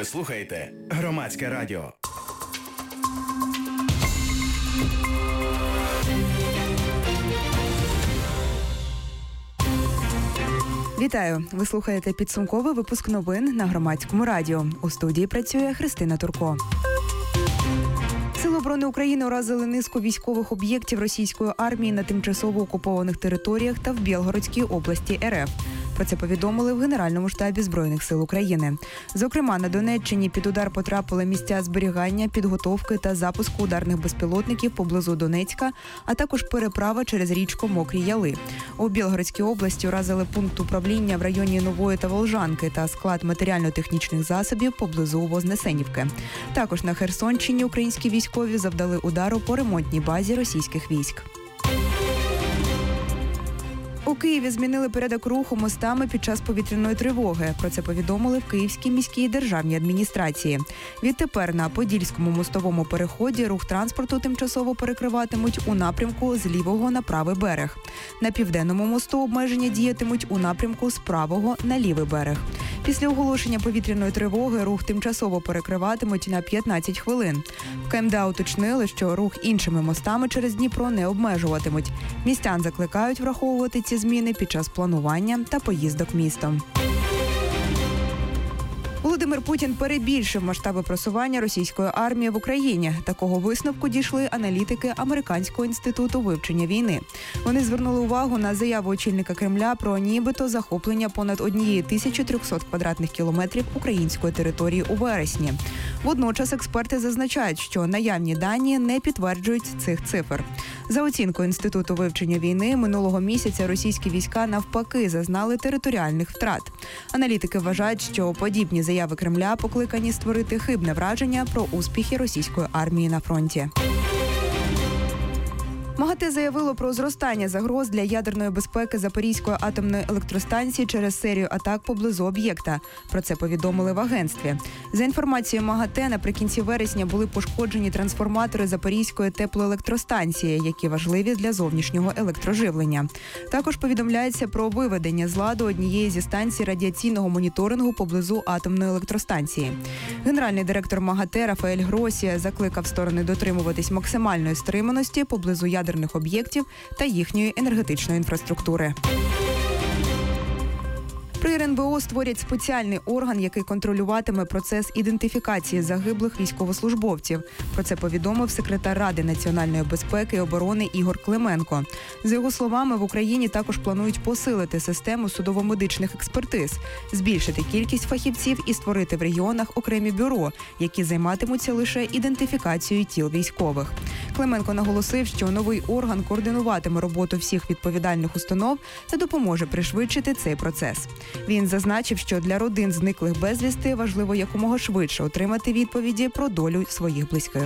Ви слухаєте Громадське радіо. Вітаю! Ви слухаєте підсумковий випуск новин на Громадському радіо. У студії працює Христина Турко. Сили оборони України уразили низку військових об'єктів російської армії на тимчасово окупованих територіях та в Білгородській області РФ. Про це повідомили в Генеральному штабі Збройних сил України. Зокрема, на Донеччині під удар потрапили місця зберігання, підготовки та запуску ударних безпілотників поблизу Донецька, а також переправа через річку Мокрі Яли. У Білгородській області уразили пункт управління в районі Нової та Волжанки та склад матеріально-технічних засобів поблизу Вознесенівки. Також на Херсонщині українські військові завдали удару по ремонтній базі російських військ. У Києві змінили порядок руху мостами під час повітряної тривоги. Про це повідомили в Київській міській державній адміністрації. Відтепер на Подільському мостовому переході рух транспорту тимчасово перекриватимуть у напрямку з лівого на правий берег. На Південному мосту обмеження діятимуть у напрямку з правого на лівий берег. Після оголошення повітряної тривоги рух тимчасово перекриватимуть на 15 хвилин. В КМДА уточнили, що рух іншими мостами через Дніпро не обмежуватимуть. Містян закликають враховувати ці зміни під час планування та поїздок містом. Володимир Путін перебільшив масштаби просування російської армії в Україні. Такого висновку дійшли аналітики Американського інституту вивчення війни. Вони звернули увагу на заяву очільника Кремля про нібито захоплення понад 1300 квадратних кілометрів української території у вересні. Водночас експерти зазначають, що наявні дані не підтверджують цих цифр. За оцінкою Інституту вивчення війни, минулого місяця російські війська навпаки зазнали територіальних втрат. Аналітики вважають, що подібні заяви Кремля покликані створити хибне враження про успіхи російської армії на фронті. МАГАТЕ заявило про зростання загроз для ядерної безпеки Запорізької атомної електростанції через серію атак поблизу об'єкта. Про це повідомили в агентстві. За інформацією МАГАТЕ, наприкінці вересня були пошкоджені трансформатори Запорізької теплоелектростанції, які важливі для зовнішнього електроживлення. Також повідомляється про виведення з ладу однієї зі станцій радіаційного моніторингу поблизу атомної електростанції. Генеральний директор МАГАТЕ Рафаель Гросі закликав сторони дотримуватись максимальної стриманості поблизу ядерних об'єктів та їхньої енергетичної інфраструктури. При РНБО створять спеціальний орган, який контролюватиме процес ідентифікації загиблих військовослужбовців. Про це повідомив секретар Ради національної безпеки і оборони Ігор Клименко. За його словами, в Україні також планують посилити систему судово-медичних експертиз, збільшити кількість фахівців і створити в регіонах окремі бюро, які займатимуться лише ідентифікацією тіл військових. Клименко наголосив, що новий орган координуватиме роботу всіх відповідальних установ та допоможе пришвидшити цей процес. Він зазначив, що для родин зниклих безвісти важливо якомога швидше отримати відповіді про долю своїх близьких.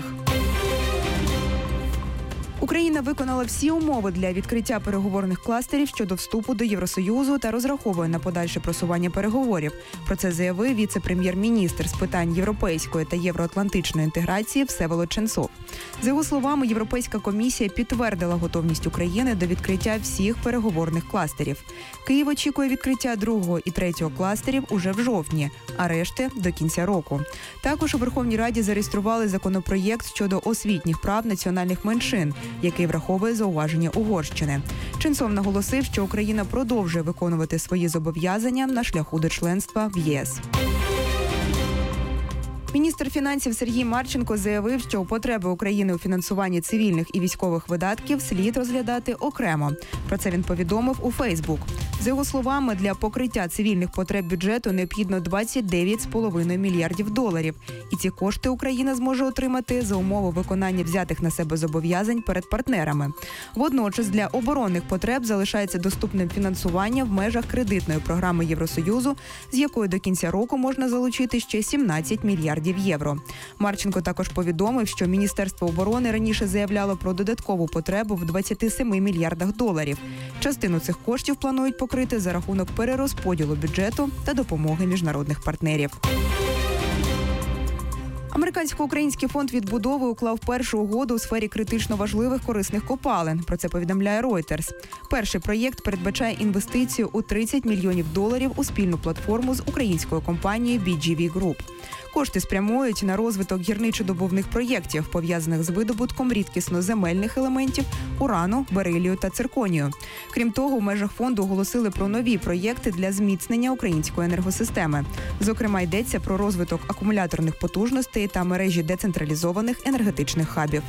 Україна виконала всі умови для відкриття переговорних кластерів щодо вступу до Євросоюзу та розраховує на подальше просування переговорів. Про це заявив віце-прем'єр-міністр з питань європейської та євроатлантичної інтеграції Всеволод Ченцов. За його словами, Європейська комісія підтвердила готовність України до відкриття всіх переговорних кластерів. Київ очікує відкриття 2-го і 3-го кластерів уже в жовтні, а решти – до кінця року. Також у Верховній Раді зареєстрували законопроєкт щодо освітніх прав національних меншин, який враховує зауваження Угорщини. Ченцов наголосив, що Україна продовжує виконувати свої зобов'язання на шляху до членства в ЄС. Міністр фінансів Сергій Марченко заявив, що потреби України у фінансуванні цивільних і військових видатків слід розглядати окремо. Про це він повідомив у Фейсбук. За його словами, для покриття цивільних потреб бюджету необхідно $29,5 мільярдів. І ці кошти Україна зможе отримати за умови виконання взятих на себе зобов'язань перед партнерами. Водночас для оборонних потреб залишається доступним фінансування в межах кредитної програми Євросоюзу, з якої до кінця року можна залучити ще 17 мільярдів євро. Марченко також повідомив, що Міністерство оборони раніше заявляло про додаткову потребу в $27 мільярдах. Частину цих коштів планують покрити за рахунок перерозподілу бюджету та допомоги міжнародних партнерів. Американсько-український фонд відбудови уклав першу угоду у сфері критично важливих корисних копалин. Про це повідомляє Reuters. Перший проєкт передбачає інвестицію у $30 мільйонів у спільну платформу з українською компанією BGV Group. Кошти спрямують на розвиток гірничо-добувних проєктів, пов'язаних з видобутком рідкісно-земельних елементів урану, берилію та цирконію. Крім того, у межах фонду оголосили про нові проєкти для зміцнення української енергосистеми. Зокрема, йдеться про розвиток акумуляторних потужностей та мережі децентралізованих енергетичних хабів.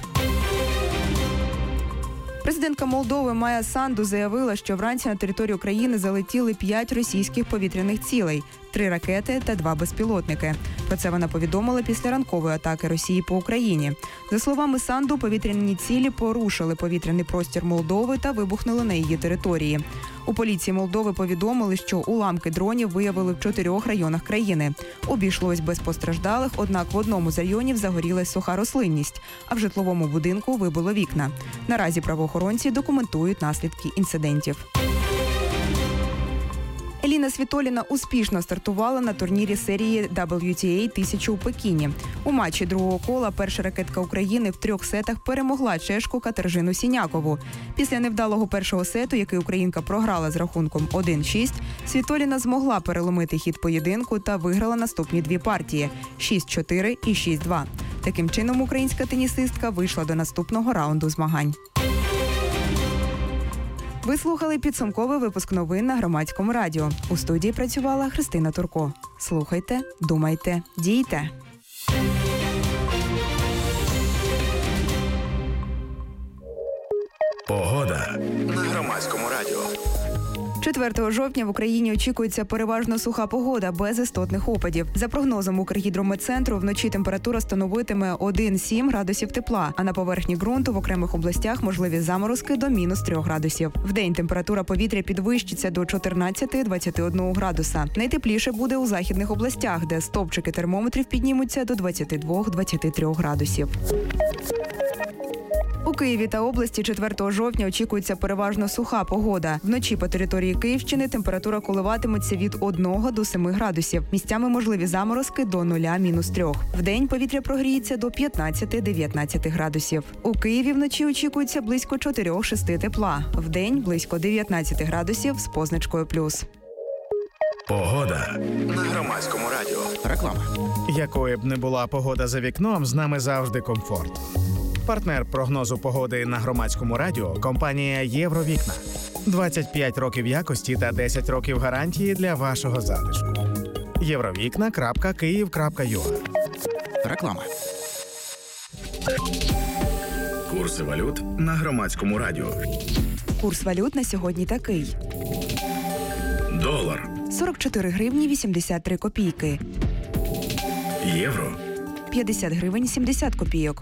Президентка Молдови Майя Санду заявила, що вранці на територію країни залетіли 5 російських повітряних цілей – 3 ракети та 2 безпілотники. Про це вона повідомила після ранкової атаки Росії по Україні. За словами Санду, повітряні цілі порушили повітряний простір Молдови та вибухнули на її території. У поліції Молдови повідомили, що уламки дронів виявили в 4 районах країни. Обійшлось без постраждалих, однак в одному з районів загорілась суха рослинність, а в житловому будинку вибило вікна. Наразі правоохоронці документують наслідки інцидентів. Еліна Світоліна успішно стартувала на турнірі серії WTA 1000 у Пекіні. У матчі другого кола перша ракетка України в 3 сетах перемогла чешку Катержину Сінякову. Після невдалого першого сету, який українка програла з рахунком 1-6, Світоліна змогла переломити хід поєдинку та виграла наступні 2 партії – 6-4 і 6-2. Таким чином, українська тенісистка вийшла до наступного раунду змагань. Ви слухали підсумковий випуск новин на Громадському радіо. У студії працювала Христина Турко. Слухайте, думайте, дійте. Погода на Громадському радіо. 4 жовтня в Україні очікується переважно суха погода, без істотних опадів. За прогнозом Укргідрометцентру, вночі температура становитиме 1-7 градусів тепла, а на поверхні ґрунту в окремих областях можливі заморозки до -3 градусів. Вдень температура повітря підвищиться до 14-21 градуса. Найтепліше буде у західних областях, де стовпчики термометрів піднімуться до 22-23 градусів. У Києві та області 4 жовтня очікується переважно суха погода. Вночі по території Київщини температура коливатиметься від 1 до 7 градусів. Місцями можливі заморозки до 0-3. Вдень повітря прогріється до 15-19 градусів. У Києві вночі очікується близько 4-6 тепла. Вдень близько 19 градусів з позначкою плюс. Погода на Громадському радіо. Реклама. Якою б не була погода за вікном, з нами завжди комфорт. Партнер прогнозу погоди на Громадському радіо – компанія «Євровікна». 25 років якості та 10 років гарантії для вашого затишку. Євровікна.Київ.ua. Реклама. Курси валют на Громадському радіо. Курс валют на сьогодні такий. Долар. 44 гривні 83 копійки. Євро. 50 гривень 70 копійок.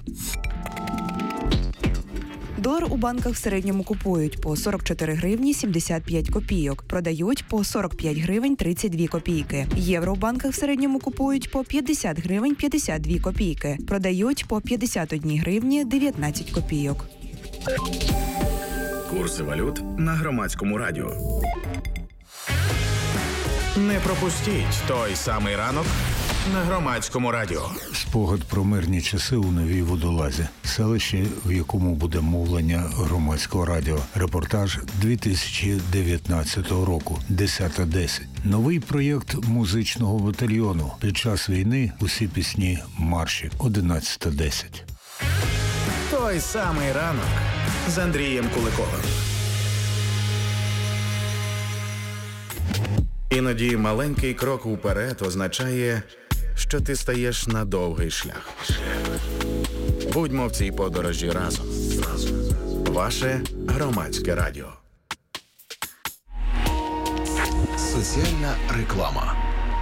Долар у банках в середньому купують по 44 гривні 75 копійок, продають по 45 гривень 32 копійки. Євро у банках в середньому купують по 50 гривень 52 копійки, продають по 51 гривні 19 копійок. Курси валют на Громадському радіо. Не пропустіть той самий ранок на Громадському радіо. Спогад про мирні часи у Новій Водолазі, селище, в якому буде мовлення Громадського радіо. Репортаж 2019 року, 10:10. Новий проєкт музичного батальйону. Під час війни усі пісні марші, 11:10. Той самий ранок з Андрієм Куликовим. Іноді маленький крок уперед означає, що ти стаєш на довгий шлях. Будьмо в цій подорожі разом. Ваше Громадське радіо. Соціальна реклама.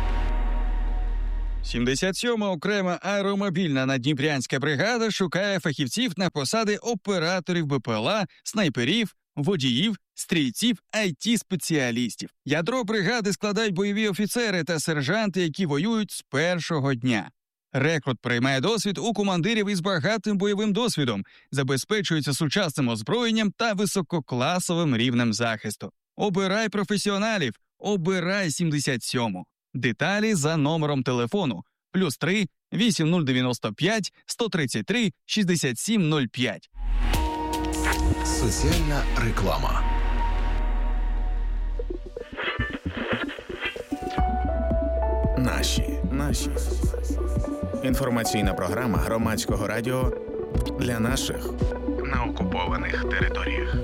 77-ма окрема аеромобільна наддніпрянська бригада шукає фахівців на посади операторів БПЛА, снайперів, водіїв, стрільців, IT-спеціалістів. Ядро бригади складають бойові офіцери та сержанти, які воюють з першого дня. Рекрут приймає досвід у командирів із багатим бойовим досвідом, забезпечується сучасним озброєнням та висококласовим рівнем захисту. Обирай професіоналів, обирай 77-му. Деталі за номером телефону +3 8095 133 6705. Соціальна реклама. Наші. Інформаційна програма Громадського радіо для наших на окупованих територіях.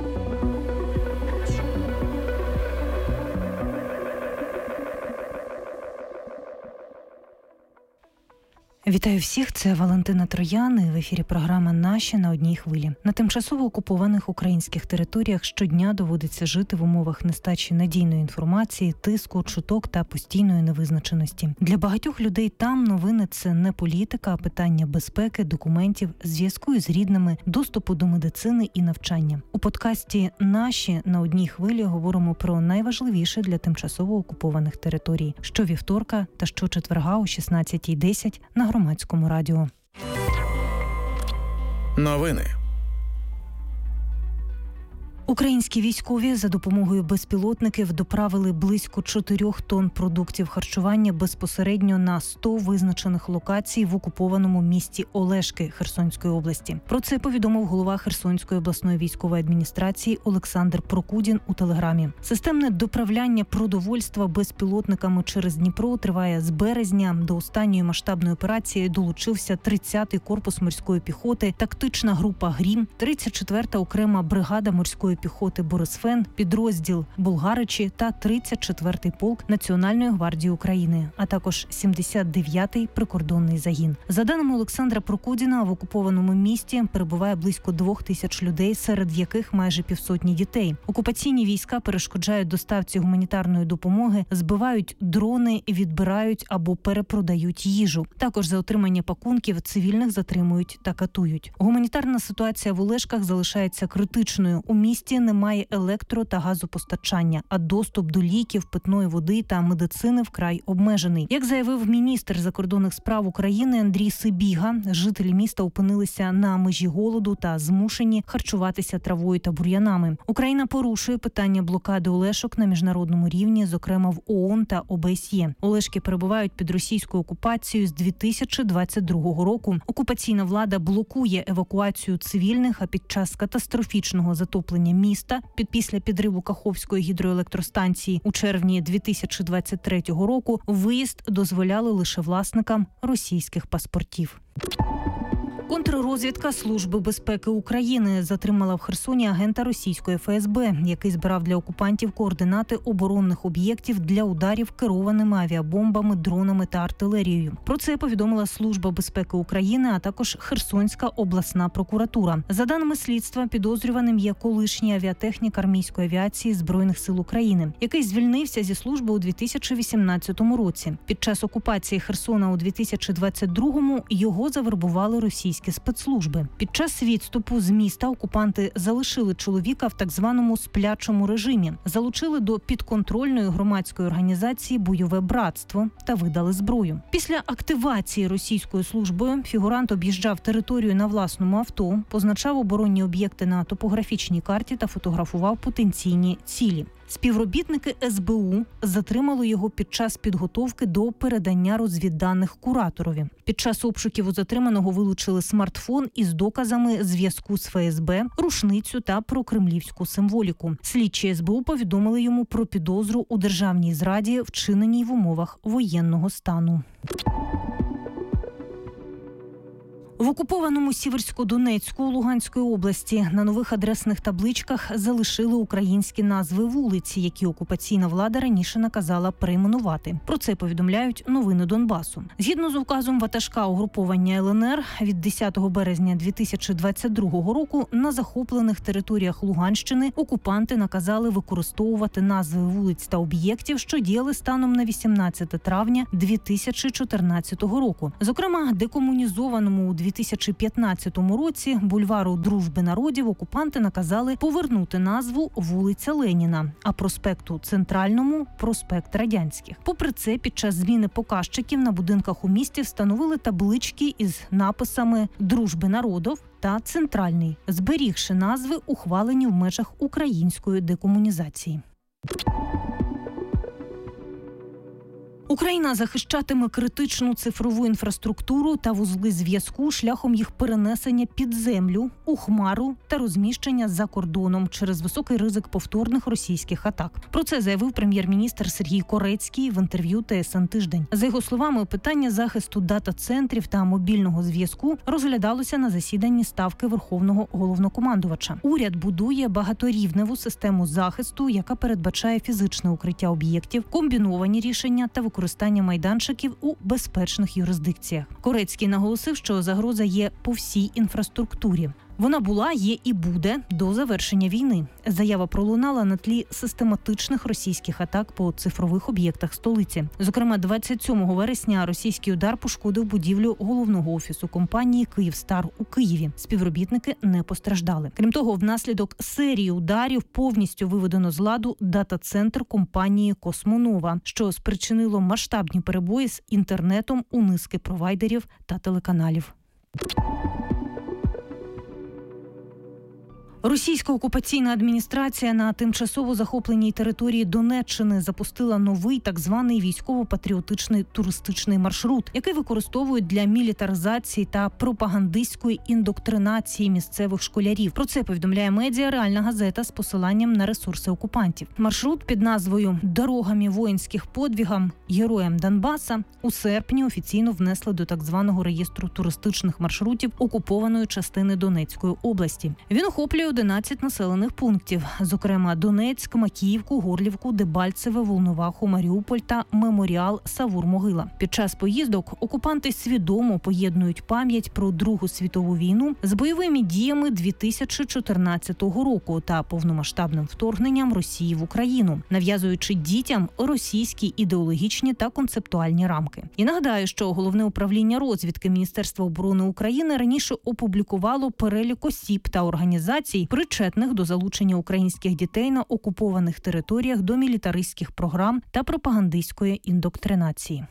Вітаю всіх, це Валентина Троян, і в ефірі програма «Наші» на одній хвилі. На тимчасово окупованих українських територіях щодня доводиться жити в умовах нестачі надійної інформації, тиску, чуток та постійної невизначеності. Для багатьох людей там новини – це не політика, а питання безпеки, документів, зв'язку із рідними, доступу до медицини і навчання. У подкасті «Наші» на одній хвилі говоримо про найважливіше для тимчасово окупованих територій. Щовівторка та щочетверга о 16:10 на Громадському радіо. Новини. Українські військові за допомогою безпілотників доправили близько 4 тонн продуктів харчування безпосередньо на 100 визначених локацій в окупованому місті Олешки Херсонської області. Про це повідомив голова Херсонської обласної військової адміністрації Олександр Прокудін у Телеграмі. Системне доправляння продовольства безпілотниками через Дніпро триває з березня. До останньої масштабної операції долучився 30-й корпус морської піхоти, тактична група «Грім», 34-та окрема бригада морської піхоти «Борисфен», підрозділ «Булгаричі» та 34-й полк Національної гвардії України, а також 79-й прикордонний загін. За даними Олександра Прокудіна, в окупованому місті перебуває близько 2000 людей, серед яких майже півсотні дітей. Окупаційні війська перешкоджають доставці гуманітарної допомоги, збивають дрони, відбирають або перепродають їжу. Також за отримання пакунків цивільних затримують та катують. Гуманітарна ситуація в Олешках залишається критичною. У місті немає електро- та газопостачання, а доступ до ліків, питної води та медицини вкрай обмежений. Як заявив міністр закордонних справ України Андрій Сибіга, жителі міста опинилися на межі голоду та змушені харчуватися травою та бур'янами. Україна порушує питання блокади Олешок на міжнародному рівні, зокрема в ООН та ОБСЄ. Олешки перебувають під російською окупацією з 2022 року. Окупаційна влада блокує евакуацію цивільних, а під час катастрофічного затоплення міста після підриву Каховської гідроелектростанції у червні 2023 року виїзд дозволяли лише власникам російських паспортів. Контррозвідка Служби безпеки України затримала в Херсоні агента російської ФСБ, який збирав для окупантів координати оборонних об'єктів для ударів керованими авіабомбами, дронами та артилерією. Про це повідомила Служба безпеки України, а також Херсонська обласна прокуратура. За даними слідства, підозрюваним є колишній авіатехнік армійської авіації Збройних сил України, який звільнився зі служби у 2018 році. Під час окупації Херсона у 2022-му його завербували російські спецслужби. Під час відступу з міста окупанти залишили чоловіка в так званому сплячому режимі, залучили до підконтрольної громадської організації «Бойове братство» та видали зброю. Після активації російською службою фігурант об'їжджав територію на власному авто, позначав оборонні об'єкти на топографічній карті та фотографував потенційні цілі. Співробітники СБУ затримали його під час підготовки до передання розвідданих кураторові. Під час обшуків у затриманого вилучили смартфон із доказами зв'язку з ФСБ, рушницю та прокремлівську символіку. Слідчі СБУ повідомили йому про підозру у державній зраді, вчиненій в умовах воєнного стану. В окупованому Сіверсько-Донецьку Луганської області на нових адресних табличках залишили українські назви вулиць, які окупаційна влада раніше наказала перейменувати. Про це повідомляють новини Донбасу. Згідно з указом ватажка угруповання ЛНР від 10 березня 2022 року на захоплених територіях Луганщини окупанти наказали використовувати назви вулиць та об'єктів, що діяли станом на 18 травня 2014 року. Зокрема, декомунізованому у 2015 році бульвару Дружби народів окупанти наказали повернути назву вулиця Леніна, а проспекту Центральному – проспект Радянських. Попри це, під час зміни показчиків на будинках у місті встановили таблички із написами «Дружби народів» та «Центральний», зберігши назви, ухвалені в межах української декомунізації. Україна захищатиме критичну цифрову інфраструктуру та вузли зв'язку шляхом їх перенесення під землю, у хмару та розміщення за кордоном через високий ризик повторних російських атак. Про це заявив прем'єр-міністр Сергій Корецький в інтерв'ю ТСН «Тиждень». За його словами, питання захисту дата-центрів та мобільного зв'язку розглядалося на засіданні Ставки Верховного головнокомандувача. Уряд будує багаторівневу систему захисту, яка передбачає фізичне укриття об'єктів, комбіновані рішення та використання майданчиків у безпечних юрисдикціях. Корецький наголосив, що загроза є по всій інфраструктурі. Вона була, є і буде до завершення війни. Заява пролунала на тлі систематичних російських атак по цифрових об'єктах столиці. Зокрема, 27 вересня російський удар пошкодив будівлю головного офісу компанії «Київстар» у Києві. Співробітники не постраждали. Крім того, внаслідок серії ударів повністю виведено з ладу дата-центр компанії «Космонова», що спричинило масштабні перебої з інтернетом у низки провайдерів та телеканалів. Російська окупаційна адміністрація на тимчасово захопленій території Донеччини запустила новий так званий військово-патріотичний туристичний маршрут, який використовують для мілітаризації та пропагандистської індоктринації місцевих школярів. Про це повідомляє медіа «Реальна газета» з посиланням на ресурси окупантів. Маршрут під назвою «Дорогами воїнських подвігам героям Донбаса» у серпні офіційно внесли до так званого реєстру туристичних маршрутів окупованої частини Донецької області. Він охоплює 11 населених пунктів, зокрема Донецьк, Макіївку, Горлівку, Дебальцеве, Волноваху, Маріуполь та меморіал Савур-Могила. Під час поїздок окупанти свідомо поєднують пам'ять про Другу світову війну з бойовими діями 2014 року та повномасштабним вторгненням Росії в Україну, нав'язуючи дітям російські ідеологічні та концептуальні рамки. І нагадаю, що Головне управління розвідки Міністерства оборони України раніше опублікувало перелік осіб та організацій, причетних до залучення українських дітей на окупованих територіях до мілітаристських програм та пропагандистської індоктринації.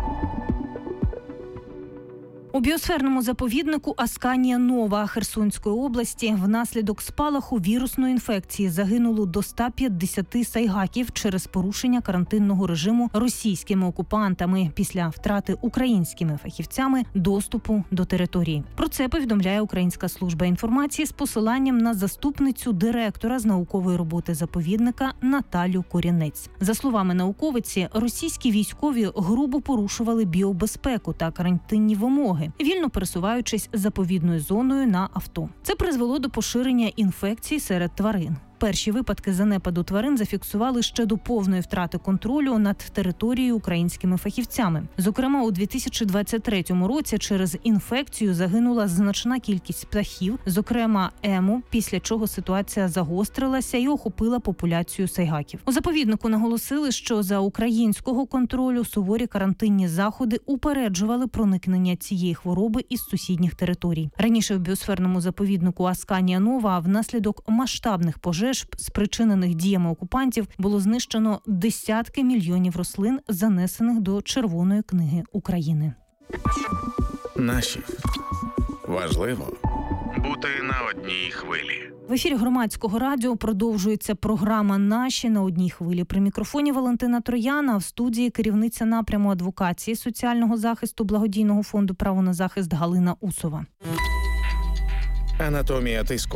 У біосферному заповіднику Асканія-Нова Херсонської області внаслідок спалаху вірусної інфекції загинуло до 150 сайгаків через порушення карантинного режиму російськими окупантами після втрати українськими фахівцями доступу до території. Про це повідомляє Українська служба інформації з посиланням на заступницю директора з наукової роботи заповідника Наталю Корінець. За словами науковиці, російські військові грубо порушували біобезпеку та карантинні вимоги, вільно пересуваючись заповідною зоною на авто. Це призвело до поширення інфекцій серед тварин. Перші випадки занепаду тварин зафіксували ще до повної втрати контролю над територією українськими фахівцями. Зокрема, у 2023 році через інфекцію загинула значна кількість птахів, зокрема ему, після чого ситуація загострилася і охопила популяцію сайгаків. У заповіднику наголосили, що за українського контролю суворі карантинні заходи упереджували проникнення цієї хвороби із сусідніх територій. Раніше в біосферному заповіднику Асканія-Нова внаслідок масштабних пожеж, спричинених діями окупантів, було знищено десятки мільйонів рослин, занесених до Червоної книги України. Наші. Важливо бути на одній хвилі. В ефірі Громадського радіо продовжується програма «Наші» на одній хвилі. При мікрофоні Валентина Трояна, в студії керівниця напряму адвокації соціального захисту благодійного фонду «Право на захист» Галина Усова. Анатомія тиску.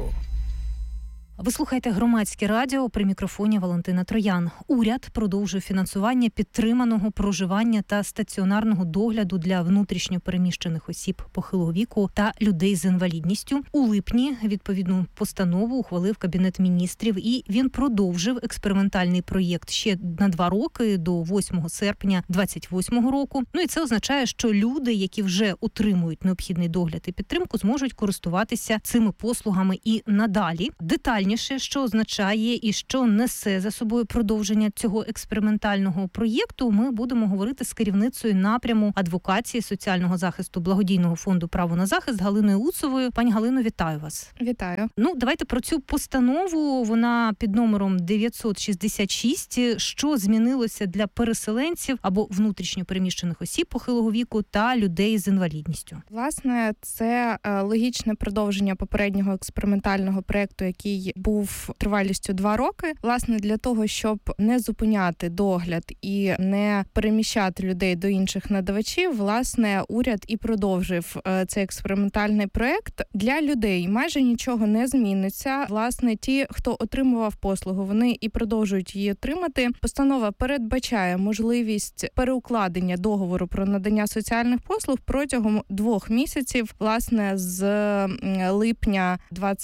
Ви слухаєте Громадське радіо, при мікрофоні Валентина Троян. Уряд продовжує фінансування підтриманого проживання та стаціонарного догляду для внутрішньо переміщених осіб похилого віку та людей з інвалідністю. У липні відповідну постанову ухвалив Кабінет міністрів, і він продовжив експериментальний проєкт ще на 2 роки, до 8 серпня 2028 року. Ну і це означає, що люди, які вже отримують необхідний догляд і підтримку, зможуть користуватися цими послугами і надалі. Детальніше, що означає і що несе за собою продовження цього експериментального проєкту, ми будемо говорити з керівницею напряму адвокації соціального захисту благодійного фонду «Право на захист» Галиною Усовою. Пані Галино, вітаю вас. Вітаю. Ну, давайте про цю постанову. Вона під номером 966. Що змінилося для переселенців або внутрішньо переміщених осіб похилого віку та людей з інвалідністю? Власне, це логічне продовження попереднього експериментального проєкту, який був тривалістю 2 роки. Власне, для того, щоб не зупиняти догляд і не переміщати людей до інших надавачів, власне, уряд і продовжив цей експериментальний проект. Для людей майже нічого не зміниться. Власне, ті, хто отримував послугу, вони і продовжують її отримати. Постанова передбачає можливість переукладення договору про надання соціальних послуг протягом 2 місяців, власне, з липня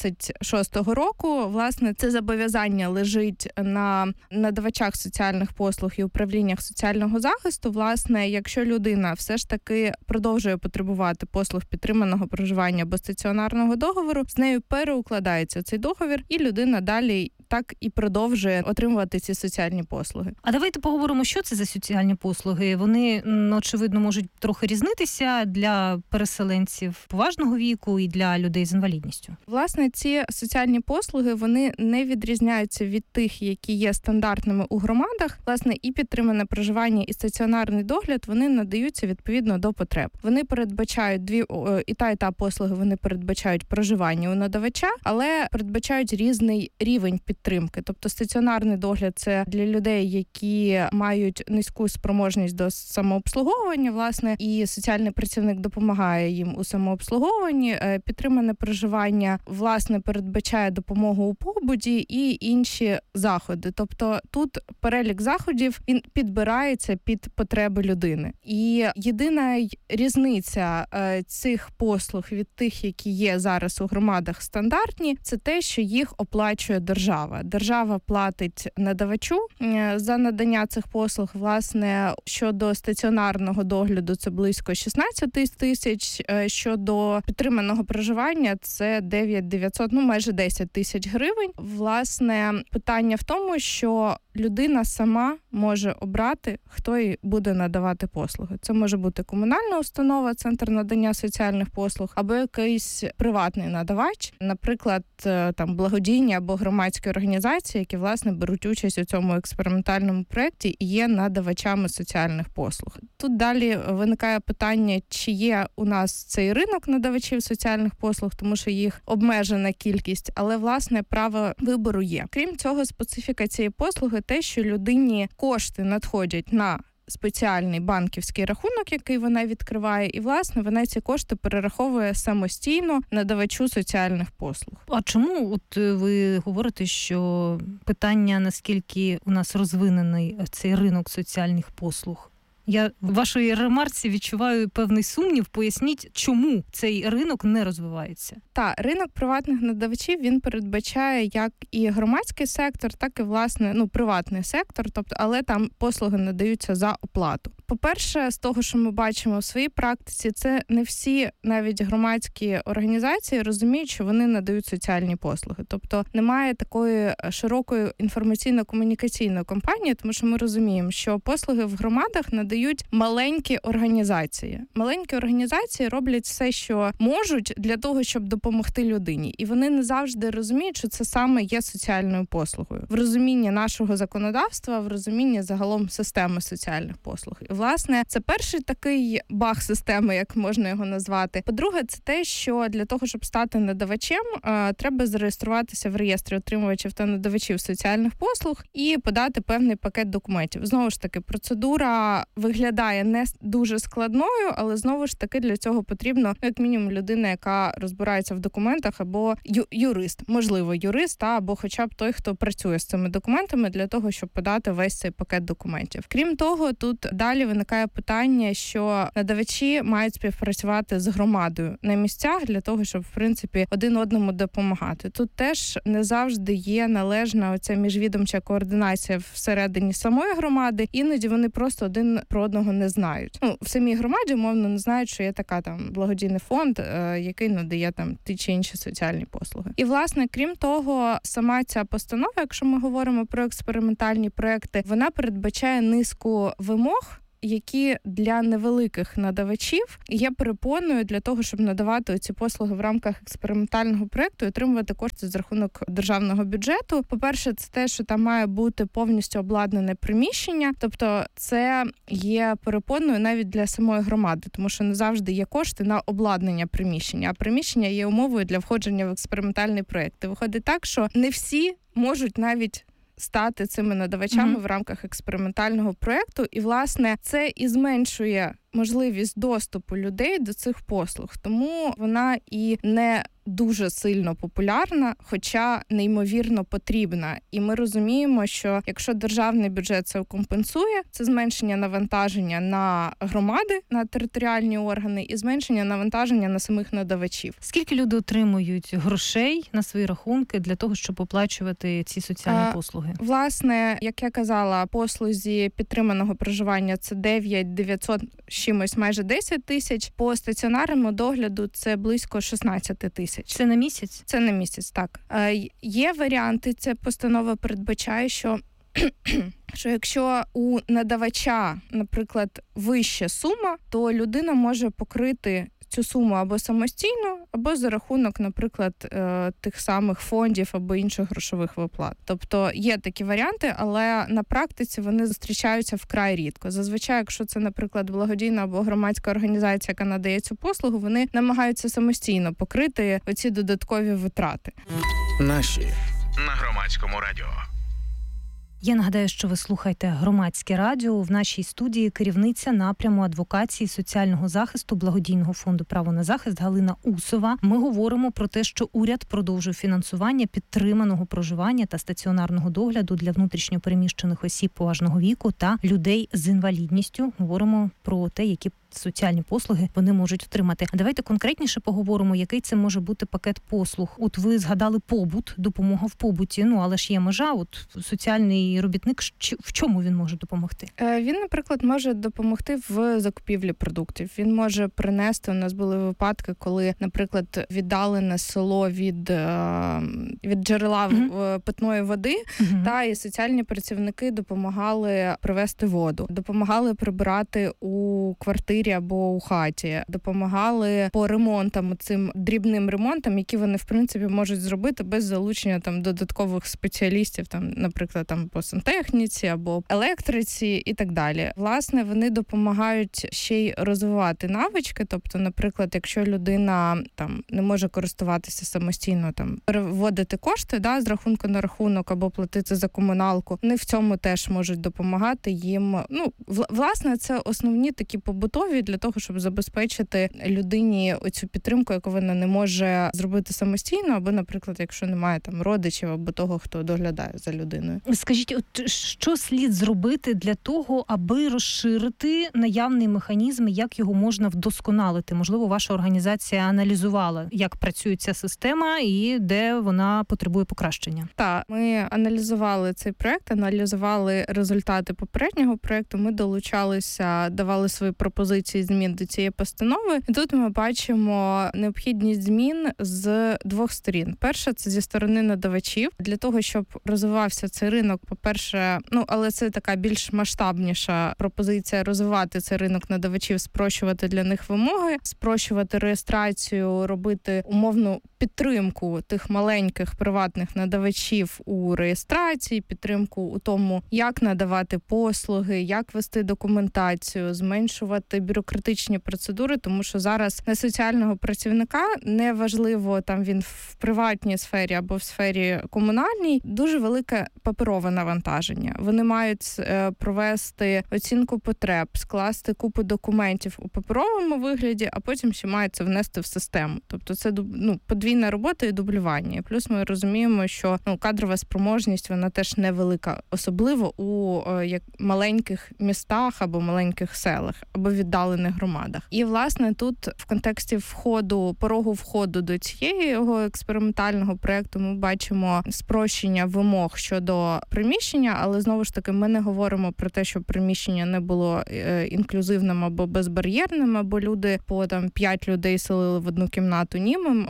26-го року. Власне, це зобов'язання лежить на надавачах соціальних послуг і управліннях соціального захисту. Власне, якщо людина все ж таки продовжує потребувати послуг підтриманого проживання або стаціонарного договору, з нею переукладається цей договір, і людина далі так і продовжує отримувати ці соціальні послуги. А давайте поговоримо, що це за соціальні послуги. Вони, очевидно, можуть трохи різнитися для переселенців поважного віку і для людей з інвалідністю. Власне, ці соціальні послуги, вони не відрізняються від тих, які є стандартними у громадах. Власне, і підтримане проживання, і стаціонарний догляд, вони надаються відповідно до потреб. Вони передбачають і та послуги, вони передбачають проживання у надавача, але передбачають різний рівень підтримки. Тобто стаціонарний догляд – це для людей, які мають низьку спроможність до самообслуговування, власне, і соціальний працівник допомагає їм у самообслуговуванні. Підтримане проживання, власне, передбачає допомогу у побуті і інші заходи. Тобто тут перелік заходів, він підбирається під потреби людини. І єдина різниця цих послуг від тих, які є зараз у громадах стандартні, це те, що їх оплачує держава. Держава платить надавачу за надання цих послуг. Власне, щодо стаціонарного догляду це близько 16 тисяч, щодо підтриманого проживання це 900, майже 10 тисяч гривень. Власне, питання в тому, що людина сама може обрати, хто їй буде надавати послуги. Це може бути комунальна установа, центр надання соціальних послуг, або якийсь приватний надавач, наприклад, там благодійні або громадські організації, які, власне, беруть участь у цьому експериментальному проєкті і є надавачами соціальних послуг. Тут далі виникає питання, чи є у нас цей ринок надавачів соціальних послуг, тому що їх обмежена кількість, але, власне, право вибору є. Крім цього, специфіка цієї послуги те, що людині кошти надходять на спеціальний банківський рахунок, який вона відкриває, і, власне, вона ці кошти перераховує самостійно надавачу соціальних послуг. А чому от ви говорите, що питання, наскільки у нас розвинений цей ринок соціальних послуг? Я в вашій ремарці відчуваю певний сумнів. Поясніть, чому цей ринок не розвивається? Ринок приватних надавачів, він передбачає як і громадський сектор, так і, власне, приватний сектор, тобто, але там послуги надаються за оплату. По-перше, з того, що ми бачимо в своїй практиці, це не всі навіть громадські організації розуміють, що вони надають соціальні послуги. Тобто немає такої широкої інформаційно-комунікаційної кампанії, тому що ми розуміємо, що послуги в громадах надають маленькі організації. Маленькі організації роблять все, що можуть для того, щоб допомогти людині. І вони не завжди розуміють, що це саме є соціальною послугою. В розумінні нашого законодавства, в розумінні загалом системи соціальних послуг. І, власне, це перший такий баг системи, як можна його назвати. По-друге, це те, що для того, щоб стати надавачем, треба зареєструватися в реєстрі отримувачів та надавачів соціальних послуг і подати певний пакет документів. Знову ж таки, процедура виглядає не дуже складною, але знову ж таки для цього потрібно, як мінімум, людина, яка розбирається в документах, або юрист, можливо, юрист, або хоча б той, хто працює з цими документами для того, щоб подати весь цей пакет документів. Крім того, тут далі виникає питання, що надавачі мають співпрацювати з громадою на місцях для того, щоб, в принципі, один одному допомагати. Тут теж не завжди є належна оця міжвідомча координація всередині самої громади. Іноді вони просто один про одного не знають. В самій громаді, умовно, не знають, що є така там благодійний фонд, який надає там ті чи інші соціальні послуги. І, власне, крім того, сама ця постанова, якщо ми говоримо про експериментальні проекти, вона передбачає низку вимог які для невеликих надавачів є перепоною для того, щоб надавати ці послуги в рамках експериментального проєкту і отримувати кошти з рахунок державного бюджету. По-перше, це те, що там має бути повністю обладнане приміщення, тобто це є перепоною навіть для самої громади, тому що не завжди є кошти на обладнання приміщення, а приміщення є умовою для входження в експериментальний проєкт. І виходить так, що не всі можуть навіть стати цими надавачами в рамках експериментального проєкту, і, власне, це і зменшує можливість доступу людей до цих послуг. Тому вона і не дуже сильно популярна, хоча неймовірно потрібна. І ми розуміємо, що якщо державний бюджет це компенсує, це зменшення навантаження на громади, на територіальні органи і зменшення навантаження на самих надавачів. Скільки люди отримують грошей на свої рахунки для того, щоб оплачувати ці соціальні послуги? Власне, як я казала, послузі підтриманого проживання це 900 чимось, майже 10 тисяч. По стаціонарному догляду це близько 16 тисяч. Це на місяць? Це на місяць, так. Є варіанти, ця постанова передбачає, що якщо у надавача, наприклад, вища сума, то людина може покрити цю суму або самостійно, або за рахунок, наприклад, тих самих фондів або інших грошових виплат. Тобто є такі варіанти, але на практиці вони зустрічаються вкрай рідко. Зазвичай, якщо це, наприклад, благодійна або громадська організація, яка надає цю послугу, вони намагаються самостійно покрити оці додаткові витрати. Наші на Громадському радіо. Я нагадаю, що ви слухаєте Громадське радіо. В нашій студії керівниця напряму адвокації соціального захисту благодійного фонду «Право на захист» Галина Усова. Ми говоримо про те, що уряд продовжує фінансування підтриманого проживання та стаціонарного догляду для внутрішньо переміщених осіб поважного віку та людей з інвалідністю. Говоримо про те, які соціальні послуги вони можуть отримати. А давайте конкретніше поговоримо, який це може бути пакет послуг. От ви згадали побут, допомога в побуті, але ж є межа, от соціальний робітник, в чому він може допомогти? Він, наприклад, може допомогти в закупівлі продуктів. Він може принести, у нас були випадки, коли, наприклад, віддалене село від джерела питної води, та і соціальні працівники допомагали привезти воду, допомагали прибирати у квартирі або у хаті, допомагали по ремонтам, цим дрібним ремонтам, які вони, в принципі, можуть зробити без залучення додаткових спеціалістів, наприклад, по сантехніці або електриці і так далі. Власне, вони допомагають ще й розвивати навички, тобто, наприклад, якщо людина не може користуватися самостійно, переводити кошти, з рахунку на рахунок або платити за комуналку, вони в цьому теж можуть допомагати їм. Власне, це основні такі побутові для того, щоб забезпечити людині оцю підтримку, яку вона не може зробити самостійно, або, наприклад, якщо немає родичів або того, хто доглядає за людиною. Скажіть, що слід зробити для того, аби розширити наявний механізм, як його можна вдосконалити? Можливо, ваша організація аналізувала, як працює ця система і де вона потребує покращення? Так, ми аналізували цей проект, аналізували результати попереднього проекту, ми долучалися, давали свої пропозиції змін до цієї постанови. І тут ми бачимо необхідність змін з двох сторін. Перша – це зі сторони надавачів. Для того, щоб розвивався цей ринок, по-перше, але це така більш масштабніша пропозиція розвивати цей ринок надавачів, спрощувати для них вимоги, спрощувати реєстрацію, робити умовну підтримку тих маленьких приватних надавачів у реєстрації, підтримку у тому, як надавати послуги, як вести документацію, зменшувати бюрократичні процедури, тому що зараз на соціального працівника, неважливо, він в приватній сфері або в сфері комунальній, дуже велике паперове навантаження. Вони мають провести оцінку потреб, скласти купу документів у паперовому вигляді, а потім ще мають це внести в систему. Тобто це подвійна робота і дублювання. Плюс ми розуміємо, що кадрова спроможність, вона теж невелика, особливо у маленьких містах або маленьких селах, або віддалених громадах. І, власне, тут в контексті порогу входу до цього експериментального проєкту ми бачимо спрощення вимог щодо приміщення, але, знову ж таки, ми не говоримо про те, що приміщення не було інклюзивним або безбар'єрним, або люди по 5 людей селили в одну кімнату. Ні, ми говоримо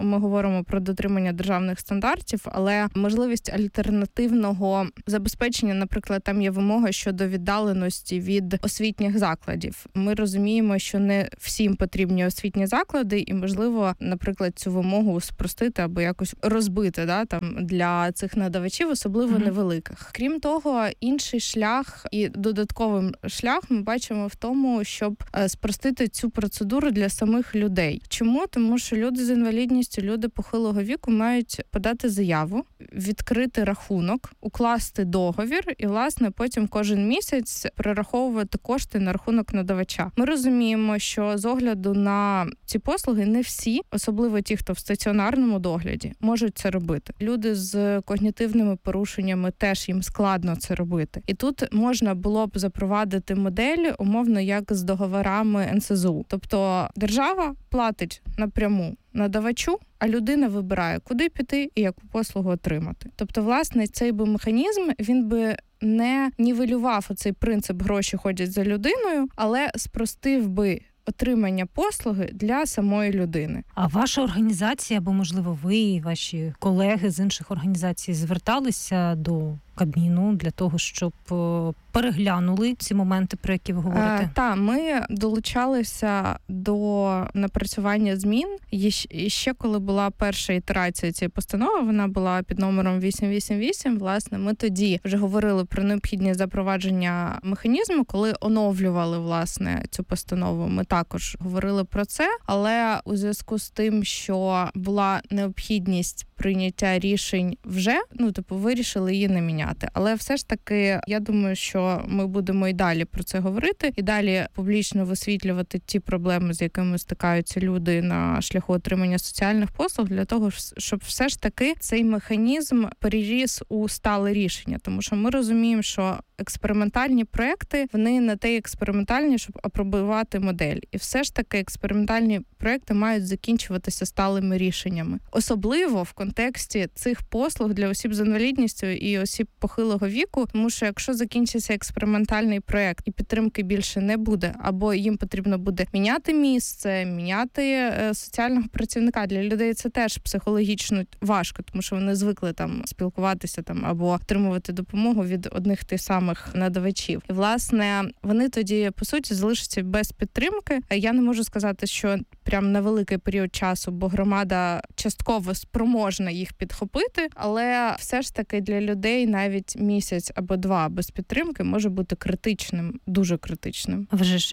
говоримо про дотримання державних стандартів, але можливість альтернативного забезпечення, наприклад, там є вимога щодо віддаленості від освітніх закладів. Ми розуміємо, що не всім потрібні освітні заклади, і, можливо, наприклад, цю вимогу спростити або якось розбити, там для цих надавачів, особливо невеликих. Крім того, інший шлях і додатковим шлях ми бачимо в тому, щоб спростити цю процедуру для самих людей. Чому? Тому що люди з інвалідністю, люди похилого віку мають подати заяву, відкрити рахунок, укласти договір і, власне, потім кожен місяць перераховувати кошти на рахунок надавача. Ми розуміємо, що з огляду на ці послуги не всі, особливо ті, хто в стаціонарному догляді, можуть це робити. Люди з когнітивними порушеннями теж їм складно це робити. І тут можна було б запровадити модель, умовно, як з договорами НСЗУ. Тобто держава платить напряму надавачу, а людина вибирає, куди піти і яку послугу отримати. Тобто, власне, цей би механізм, він би не нівелював оцей принцип «гроші ходять за людиною», але спростив би отримання послуги для самої людини. А ваша організація, або, можливо, ви і ваші колеги з інших організацій зверталися до Кабміну для того, щоб переглянули ці моменти, про які ви говорите? Так, ми долучалися до напрацювання змін. І ще коли була перша ітерація цієї постанови, вона була під номером 888, власне, ми тоді вже говорили про необхідність запровадження механізму, коли оновлювали, власне, цю постанову. Ми також говорили про це, але у зв'язку з тим, що була необхідність прийняття рішень вже, вирішили її не міняти. Але все ж таки, я думаю, що ми будемо і далі про це говорити, і далі публічно висвітлювати ті проблеми, з якими стикаються люди на шляху отримання соціальних послуг, для того, щоб все ж таки цей механізм переріс у стале рішення. Тому що ми розуміємо, що експериментальні проекти, вони не те експериментальні, щоб апробувати модель. І все ж таки експериментальні проекти мають закінчуватися сталими рішеннями. Особливо в контексті цих послуг для осіб з інвалідністю і осіб похилого віку, тому що якщо закінчиться експериментальний проект і підтримки більше не буде, або їм потрібно буде міняти місце, міняти соціального працівника, для людей це теж психологічно важко, тому що вони звикли спілкуватися або отримувати допомогу від одних тих самих надавачів. І, власне, вони тоді, по суті, залишаться без підтримки. Я не можу сказати, що прям на великий період часу, бо громада частково спроможна їх підхопити, але все ж таки для людей навіть місяць або два без підтримки може бути критичним, дуже критичним. Вже ж,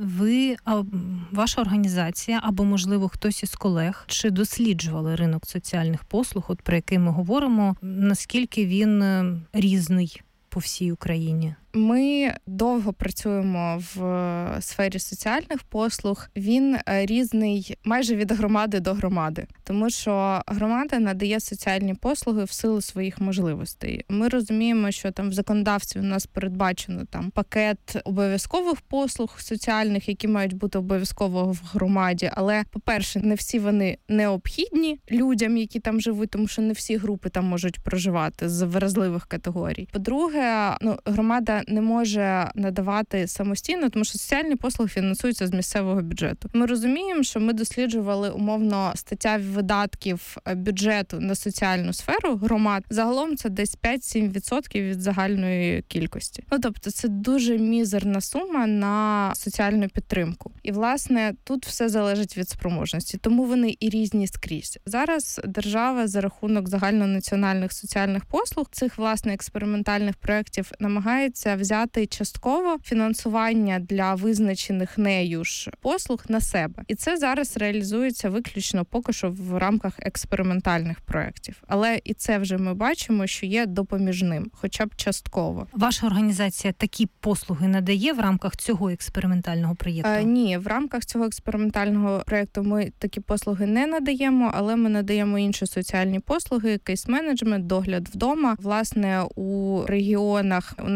ваша організація або, можливо, хтось із колег, чи досліджували ринок соціальних послуг, про який ми говоримо, наскільки він різний по всій Україні? Ми довго працюємо в сфері соціальних послуг. Він різний майже від громади до громади, тому що громада надає соціальні послуги в силу своїх можливостей. Ми розуміємо, що в законодавстві у нас передбачено пакет обов'язкових послуг соціальних, які мають бути обов'язково в громаді, але, по-перше, не всі вони необхідні людям, які там живуть, тому що не всі групи там можуть проживати з вразливих категорій. По-друге, громада не може надавати самостійно, тому що соціальні послуги фінансуються з місцевого бюджету. Ми розуміємо, що ми досліджували умовно стаття видатків бюджету на соціальну сферу громад. Загалом це десь 5-7% від загальної кількості. Тобто це дуже мізерна сума на соціальну підтримку. І, власне, тут все залежить від спроможності. Тому вони і різні скрізь. Зараз держава за рахунок загальнонаціональних соціальних послуг, цих, власне, експериментальних проєктів намагається взяти частково фінансування для визначених нею ж послуг на себе. І це зараз реалізується виключно поки що в рамках експериментальних проєктів. Але і це вже ми бачимо, що є допоміжним, хоча б частково. Ваша організація такі послуги надає в рамках цього експериментального проєкту? Ні, в рамках цього експериментального проєкту ми такі послуги не надаємо, але ми надаємо інші соціальні послуги, кейс-менеджмент, догляд вдома. Власне, у регіонах у нас на сайті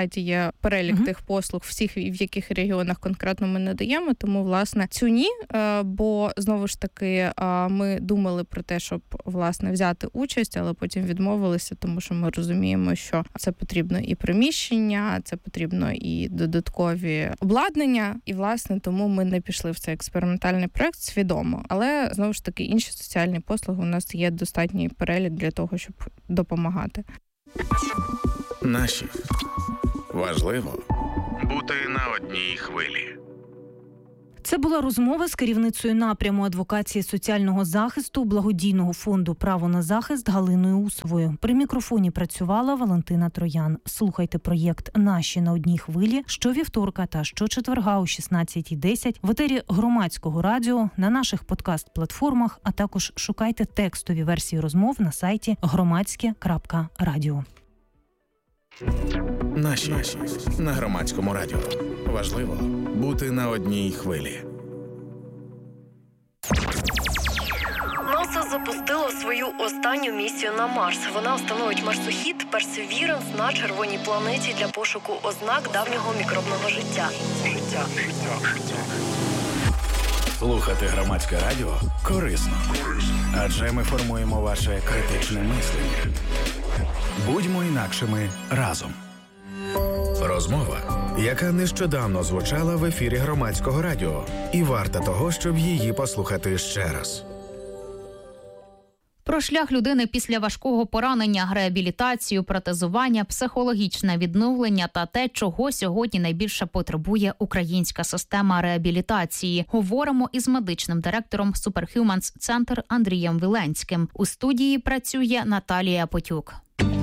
сайті є перелік тих послуг, всіх, в яких регіонах конкретно ми надаємо. Тому, власне, цю ні, бо, знову ж таки, ми думали про те, щоб, власне, взяти участь, але потім відмовилися, тому що ми розуміємо, що це потрібно і приміщення, це потрібно і додаткові обладнання, і, власне, тому ми не пішли в цей експериментальний проект свідомо. Але, знову ж таки, інші соціальні послуги у нас є достатній перелік для того, щоб допомагати. Наші. Важливо бути на одній хвилі. Це була розмова з керівницею напряму адвокації соціального захисту благодійного фонду «Право на захист» Галиною Усовою. При мікрофоні працювала Валентина Троян. Слухайте проєкт «Наші на одній хвилі» щовівторка та щочетверга о 16:10 в етері Громадського радіо, на наших подкаст-платформах, а також шукайте текстові версії розмов на сайті громадське.радіо. Наші на Громадському радіо. Важливо бути на одній хвилі. НАСА запустило свою останню місію на Марс. Вона встановить марсохід Perseverance на червоній планеті для пошуку ознак давнього мікробного життя. Слухати Громадське радіо корисно. Адже ми формуємо ваше критичне мислення. Будьмо інакшими разом. Розмова, яка нещодавно звучала в ефірі Громадського радіо, і варта того, щоб її послухати ще раз. Про шлях людини після важкого поранення, реабілітацію, протезування, психологічне відновлення та те, чого сьогодні найбільше потребує українська система реабілітації. Говоримо із медичним директором Superhumans Центр Андрієм Віленським. У студії працює Наталія Потюк.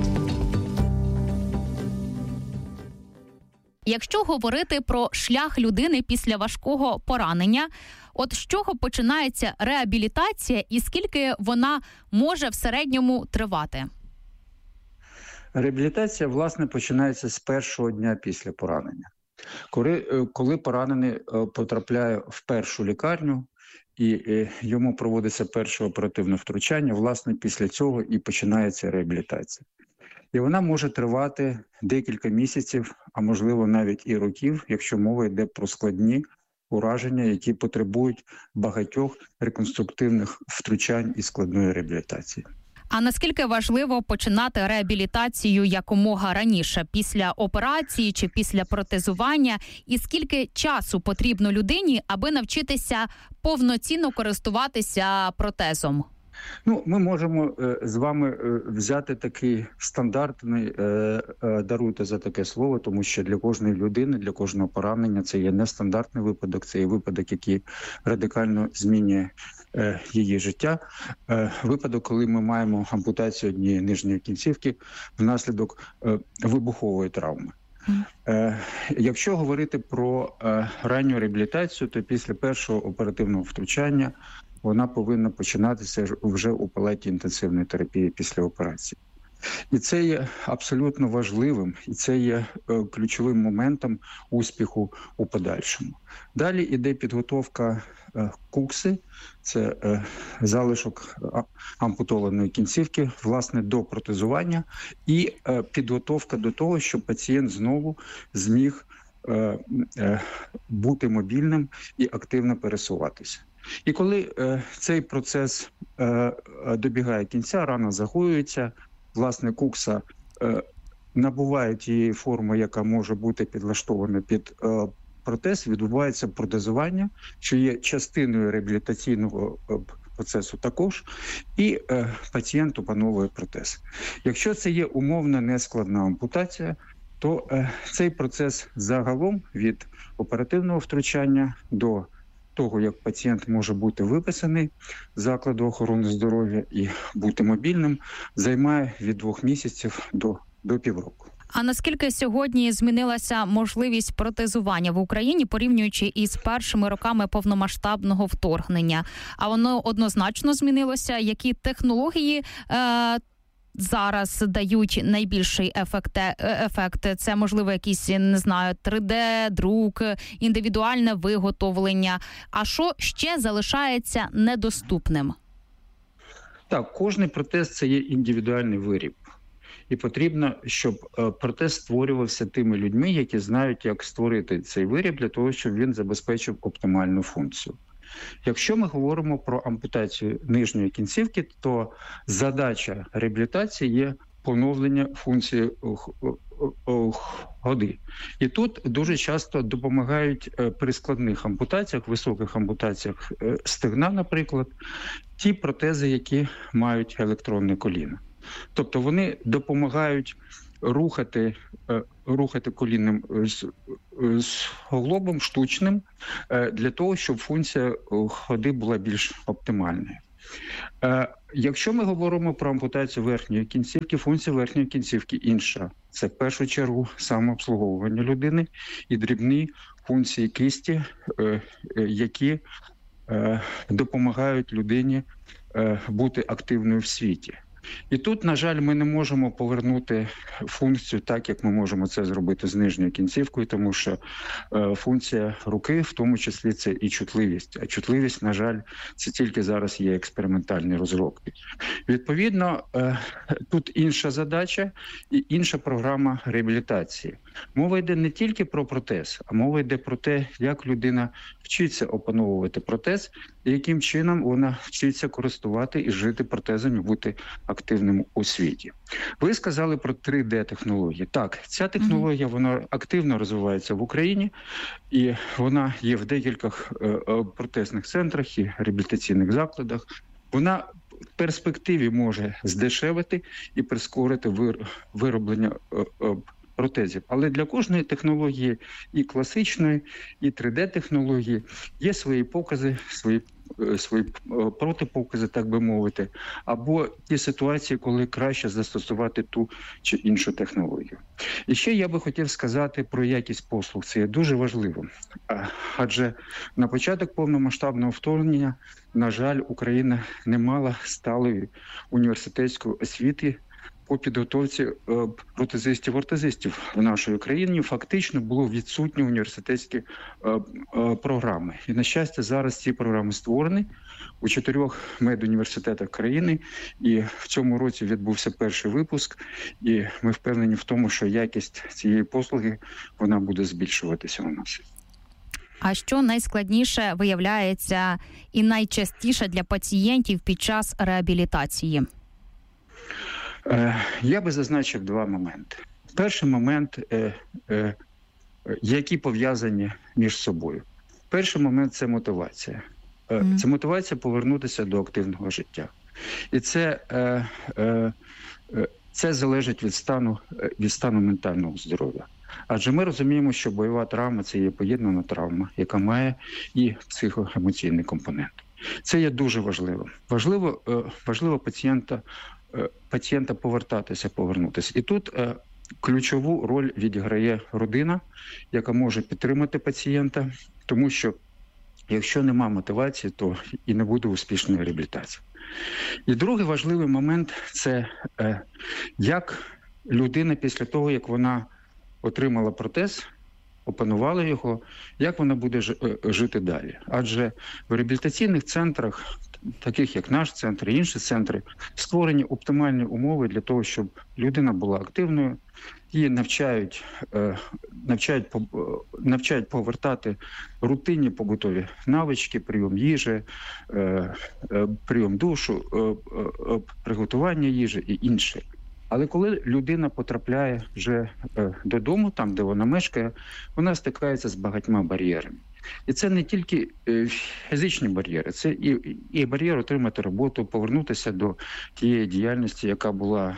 Якщо говорити про шлях людини після важкого поранення, от з чого починається реабілітація і скільки вона може в середньому тривати? Реабілітація, власне, починається з першого дня після поранення. Коли поранений потрапляє в першу лікарню і йому проводиться перше оперативне втручання, власне, після цього і починається реабілітація. І вона може тривати декілька місяців, а можливо навіть і років, якщо мова йде про складні ураження, які потребують багатьох реконструктивних втручань і складної реабілітації. А наскільки важливо починати реабілітацію якомога раніше, після операції чи після протезування? І скільки часу потрібно людині, аби навчитися повноцінно користуватися протезом? Ми можемо з вами взяти такий стандартний, даруйте за таке слово, тому що для кожної людини, для кожного поранення це є нестандартний випадок, це є випадок, який радикально змінює її життя. Випадок, коли ми маємо ампутацію однієї нижньої кінцівки внаслідок вибухової травми. Якщо говорити про ранню реабілітацію, то після першого оперативного втручання вона повинна починатися вже у палаті інтенсивної терапії після операції. І це є абсолютно важливим, і це є ключовим моментом успіху у подальшому. Далі йде підготовка кукси, це залишок ампутованої кінцівки, власне, до протезування, і підготовка до того, щоб пацієнт знову зміг бути мобільним і активно пересуватися. І коли цей процес добігає кінця, рана загоюється, власне, кукса набуває тієї форми, яка може бути підлаштована під протез, відбувається протезування, що є частиною реабілітаційного процесу також, і пацієнт опановує протез. Якщо це є умовно нескладна ампутація, то цей процес загалом від оперативного втручання до того, як пацієнт може бути виписаний з закладу охорони здоров'я і бути мобільним, займає від 2 місяців до півроку. А наскільки сьогодні змінилася можливість протезування в Україні, порівнюючи із першими роками повномасштабного вторгнення? А воно однозначно змінилося? Які технології зараз дають найбільший ефект? Це, можливо, якісь, не знаю, 3D-друк, індивідуальне виготовлення. А що ще залишається недоступним? Так, кожний протез – це є індивідуальний виріб. і потрібно, щоб протез створювався тими людьми, які знають, як створити цей виріб для того, щоб він забезпечив оптимальну функцію. Якщо ми говоримо про ампутацію нижньої кінцівки, то задача реабілітації є поновлення функції ходи. І тут дуже часто допомагають при складних ампутаціях, високих ампутаціях стегна, наприклад, ті протези, які мають електронне коліно. Тобто вони допомагають рухати колінним суглобом штучним для того, щоб функція ходи була більш оптимальною. Якщо ми говоримо про ампутацію верхньої кінцівки, функція верхньої кінцівки інша. Це в першу чергу самообслуговування людини і дрібні функції кисті, які допомагають людині бути активною в світі. І тут, на жаль, ми не можемо повернути функцію так, як ми можемо це зробити з нижньою кінцівкою, тому що функція руки, в тому числі, це і чутливість. А чутливість, на жаль, це тільки зараз є експериментальні розробки. Відповідно, тут інша задача і інша програма реабілітації. Мова йде не тільки про протез, а мова йде про те, як людина вчиться опановувати протез, і яким чином вона вчиться користувати і жити протезом, і бути активним у світі. Ви сказали про 3D-технології. Так, ця технологія, вона активно розвивається в Україні, і вона є в декількох протезних центрах і реабілітаційних закладах. Вона в перспективі може здешевити і прискорити вироблення протезів. Але для кожної технології, і класичної, і 3D-технології, є свої покази, свої протипокази, так би мовити, або ті ситуації, коли краще застосувати ту чи іншу технологію. І ще я би хотів сказати про якість послуг. Це є дуже важливо. Адже на початок повномасштабного вторгнення, на жаль, Україна не мала сталої університетської освіти по підготовці протезистів-ортезистів в нашій країні. Фактично було відсутні університетські програми. І, на щастя, зараз ці програми створені у 4 медуніверситетах країни. І в цьому році відбувся перший випуск. І ми впевнені в тому, що якість цієї послуги, вона буде збільшуватися у нас. А що найскладніше виявляється і найчастіше для пацієнтів під час реабілітації? Я би зазначив 2 моменти. Перший момент, які пов'язані між собою. Перший момент – це мотивація. Це мотивація повернутися до активного життя. І це залежить від стану ментального здоров'я. Адже ми розуміємо, що бойова травма – це є поєднана травма, яка має і психоемоційний компонент. Це є дуже важливо. Важливо пацієнта повернутися. І тут ключову роль відіграє родина, яка може підтримати пацієнта, тому що якщо нема мотивації, то і не буде успішної реабілітації. І другий важливий момент – це як людина після того, як вона отримала протез, опанувала його, як вона буде жити далі. Адже в реабілітаційних центрах, таких як наш центр і інші центри, створені оптимальні умови для того, щоб людина була активною, її навчають повертати рутинні побутові навички, прийом їжі, прийом душу, приготування їжі і інше. Але коли людина потрапляє вже додому, там, де вона мешкає, вона стикається з багатьма бар'єрами. І це не тільки фізичні бар'єри, це і бар'єр отримати роботу, повернутися до тієї діяльності, яка була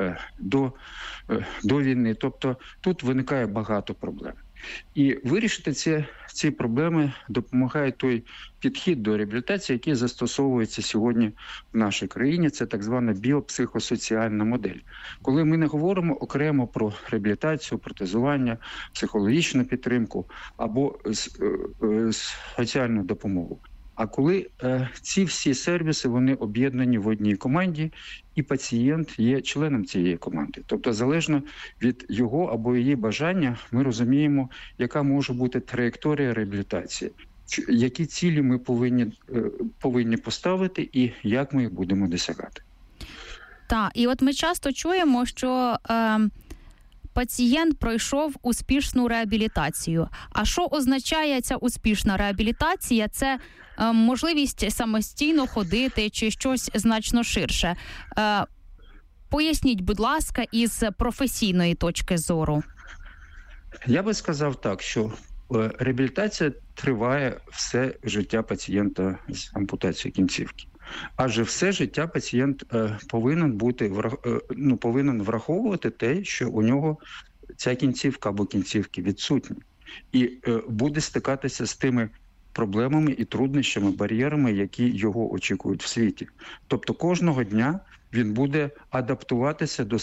до війни. Тобто тут виникає багато проблем. І вирішити ці проблеми допомагає той підхід до реабілітації, який застосовується сьогодні в нашій країні. Це так звана біопсихосоціальна модель. Коли ми не говоримо окремо про реабілітацію, протезування, психологічну підтримку або соціальну допомогу. А коли ці всі сервіси, вони об'єднані в одній команді, і пацієнт є членом цієї команди. Тобто залежно від його або її бажання, ми розуміємо, яка може бути траєкторія реабілітації, які цілі ми повинні поставити і як ми їх будемо досягати. Так, і от ми часто чуємо, що пацієнт пройшов успішну реабілітацію. А що означає ця успішна реабілітація? Це можливість самостійно ходити чи щось значно ширше? Поясніть, будь ласка, із професійної точки зору. Я би сказав так, що реабілітація триває все життя пацієнта з ампутацією кінцівки. Адже все життя пацієнт повинен враховувати те, що у нього ця кінцівка або кінцівки відсутні. І буде стикатися з тими проблемами і труднощами, бар'єрами, які його очікують в світі. Тобто кожного дня він буде адаптуватися до